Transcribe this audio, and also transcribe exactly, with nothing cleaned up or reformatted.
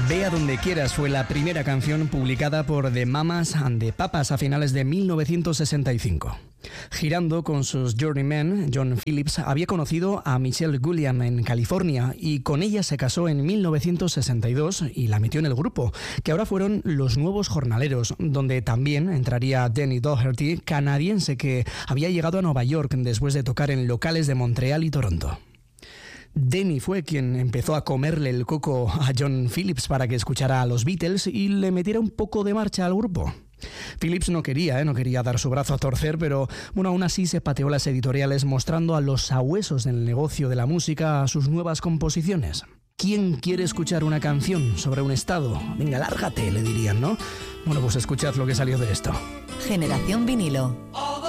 Ve a donde quieras fue la primera canción publicada por The Mamas and the Papas a finales de mil novecientos sesenta y cinco. Girando con sus journeymen, John Phillips había conocido a Michelle Gulliam en California y con ella se casó en mil novecientos sesenta y dos y la metió en el grupo, que ahora fueron Los Nuevos Jornaleros, donde también entraría Danny Doherty, canadiense que había llegado a Nueva York después de tocar en locales de Montreal y Toronto. Denny fue quien empezó a comerle el coco a John Phillips para que escuchara a los Beatles y le metiera un poco de marcha al grupo. Phillips no quería, ¿eh? no quería dar su brazo a torcer, pero bueno, aún así se pateó las editoriales mostrando a los sabuesos del negocio de la música a sus nuevas composiciones. ¿Quién quiere escuchar una canción sobre un estado? Venga, lárgate, le dirían, ¿no? Bueno, pues escuchad lo que salió de esto. Generación Vinilo.